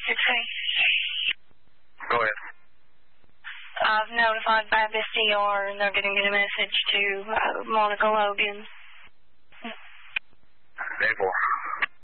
emergency. Go ahead. I've notified Baptist ER, and they're going to get a message to Monica Logan. 10-4.